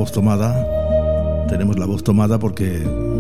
voz tomada. Tenemos la voz tomada porque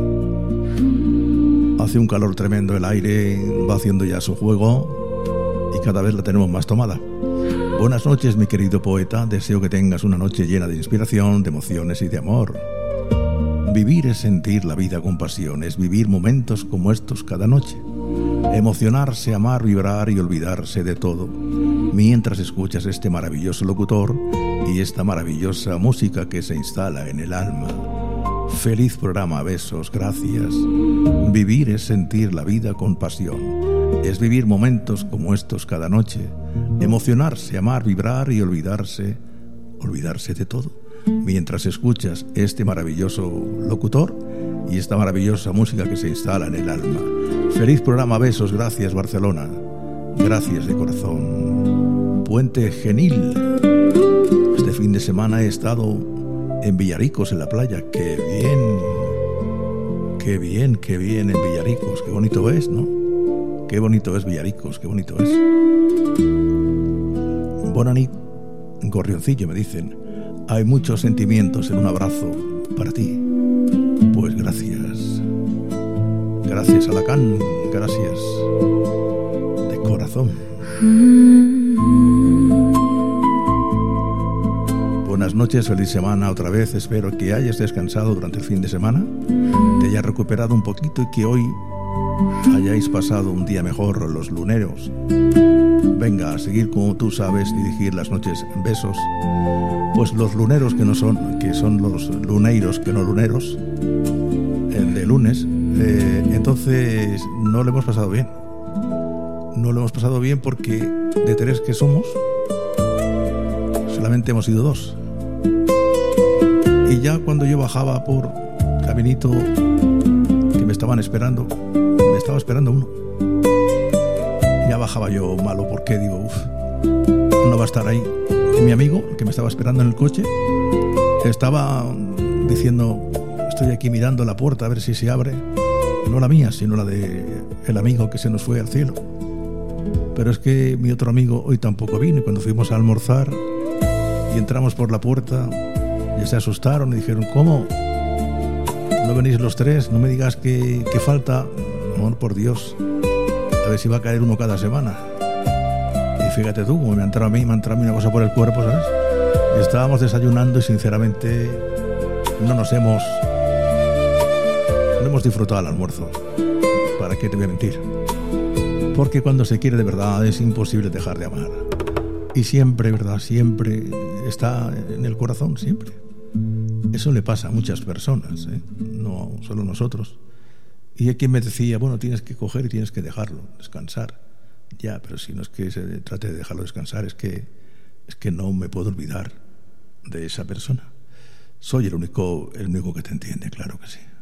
hace un calor tremendo, el aire va haciendo ya su juego y cada vez la tenemos más tomada. Buenas noches, mi querido poeta, deseo que tengas una noche llena de inspiración, de emociones y de amor. Vivir es sentir la vida con pasión, es vivir momentos como estos cada noche. Emocionarse, amar, vibrar y olvidarse de todo, mientras escuchas este maravilloso locutor y esta maravillosa música que se instala en el alma. Feliz programa, besos, gracias. Vivir es sentir la vida con pasión, es vivir momentos como estos cada noche. Emocionarse, amar, vibrar y olvidarse de todo, mientras escuchas este maravilloso locutor y esta maravillosa música que se instala en el alma. Feliz programa, besos, gracias Barcelona, gracias de corazón. Puente Genil. Este fin de semana he estado en Villaricos, en la playa. Qué bien en Villaricos, qué bonito es, ¿no? Qué bonito es Villaricos, qué bonito es. Bonanit, Gorrioncillo, me dicen. Hay muchos sentimientos en un abrazo para ti. Pues gracias. Gracias, Alacán. Gracias. De corazón. Buenas noches, feliz semana otra vez. Espero que hayas descansado durante el fin de semana, te hayas recuperado un poquito y que hoy hayáis pasado un día mejor los luneros. Venga, a seguir como tú sabes dirigir las noches en besos. Pues los luneros que son los luneiros que no luneros, el de lunes, entonces no lo hemos pasado bien. No lo hemos pasado bien porque de 3 que somos, solamente hemos ido 2. Y ya cuando yo bajaba por caminito que me estaban esperando, me estaba esperando uno. Ya bajaba yo malo porque digo, no va a estar ahí. Y mi amigo, que me estaba esperando en el coche, estaba diciendo, estoy aquí mirando la puerta a ver si se abre. No la mía, sino la de el amigo que se nos fue al cielo. Pero es que mi otro amigo hoy tampoco vino, y cuando fuimos a almorzar y entramos por la puerta, ya se asustaron y dijeron, ¿cómo? ¿No venís los 3? No me digas que falta. No, por Dios, a ver si va a caer uno cada semana. Y fíjate tú, como me ha entrado a mí una cosa por el cuerpo, ¿sabes? Y estábamos desayunando y sinceramente no hemos disfrutado el almuerzo. ¿Para qué te voy a mentir? Porque cuando se quiere de verdad es imposible dejar de amar. Y siempre, ¿verdad? Siempre está en el corazón, siempre. Eso le pasa a muchas personas, ¿eh? No solo nosotros. Y hay quien me decía, bueno, tienes que coger y tienes que dejarlo, descansar. Ya, pero si no es que se trate de dejarlo descansar, es que no me puedo olvidar de esa persona. Soy el único que te entiende, claro que sí.